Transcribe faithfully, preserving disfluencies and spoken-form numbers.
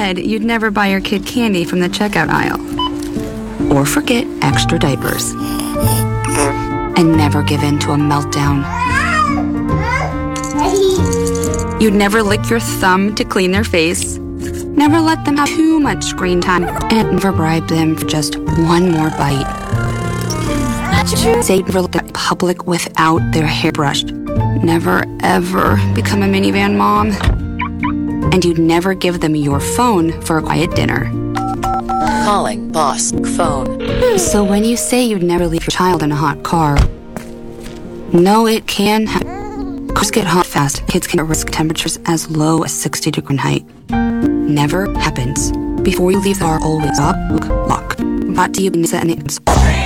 said you'd never buy your kid candy from the checkout aisle. Or forget extra diapers. And never give in to a meltdown. You'd never lick your thumb to clean their face. Never let them have too much screen time. And never bribe them for just one more bite. Say never look at public without their hair brushed. Never, ever become a minivan mom. And you'd never give them your phone for a quiet dinner. Calling boss phone. So when you say you'd never leave your child in a hot car, no, it can happen. Cars get hot fast. Kids can risk temperatures as low as sixty degrees Fahrenheit. Never happens. Before you leave the car, always up, lock. Brought to you by Nisa and Nichols.